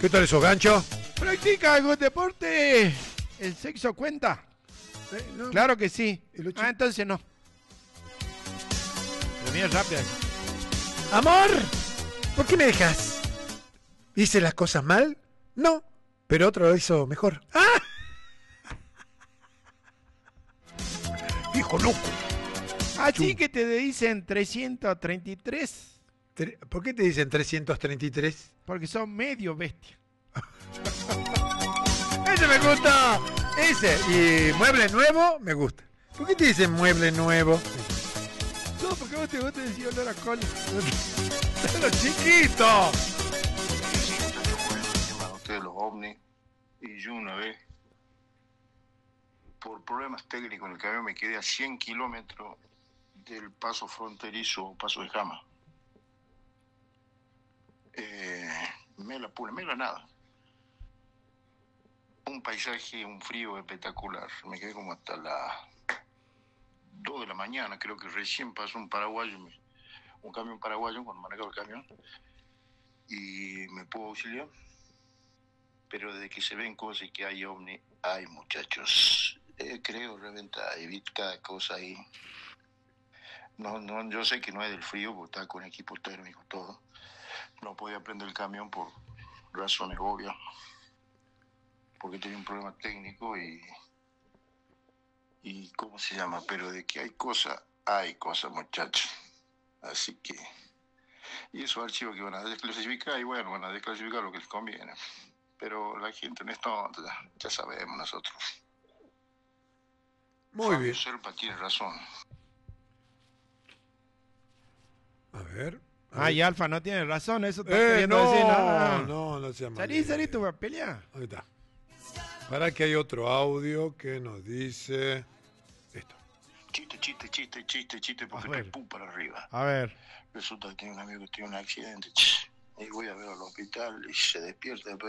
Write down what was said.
¿Qué tal esos ganchos? ¿Practica algún deporte? ¿El sexo cuenta? No. Claro que sí. ¿Y lo Entonces no. Lo mío es rápido. Amor, ¿por qué me dejas? ¿Hice las cosas mal? No, pero otro lo hizo mejor. ¡Ah! Hijo loco. Así que te dicen 333. ¿Por qué te dicen 333? Porque son medio bestia. Ese me gusta. Ese. Y mueble nuevo, me gusta. ¿Por qué te dicen mueble nuevo? No, porque vos te gusta decir olor a cola. ¡Pero chiquito! Ustedes los ovnis. Y yo una vez, por problemas técnicos en el camión, me quedé a 100 kilómetros del paso fronterizo, paso de Jama. Mela nada. Un paisaje, un frío espectacular. Me quedé como hasta las 2 de la mañana, creo que recién pasó un paraguayo, un camión paraguayo cuando manejaba el camión, y me pudo auxiliar. Pero desde que se ven cosas y que hay ovni, hay muchachos. Creo, reventa, evita cada cosa ahí. No, yo sé que no es del frío, porque estaba con equipo térmico, todo. No podía prender el camión por razones obvias, porque tenía un problema técnico y ¿cómo se llama? Pero de que hay cosas, muchachos. Así que, y esos archivos que van a desclasificar, y bueno, van a desclasificar lo que les conviene. Pero la gente en esto ya sabemos nosotros. Muy bien. Serpa tiene razón. A ver. Y Alfa no tiene razón, eso está queriendo no, decir. no se llama. Salí, tú vas a pelear. Ahí está. Para que hay otro audio que nos dice esto. Chiste, porque estoy pum para arriba. A ver. Resulta que tiene un amigo que tiene un accidente. Y voy a ver al hospital y se despierta.